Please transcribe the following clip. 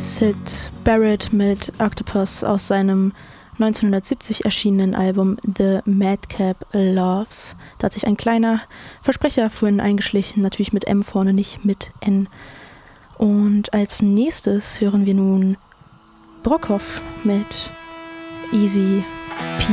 Syd Barrett mit Octopus aus seinem 1970 erschienenen Album The Madcap Loves. Da hat sich ein kleiner Versprecher vorhin eingeschlichen, natürlich mit M vorne, nicht mit N. Und als nächstes hören wir nun Brockhoff mit Easy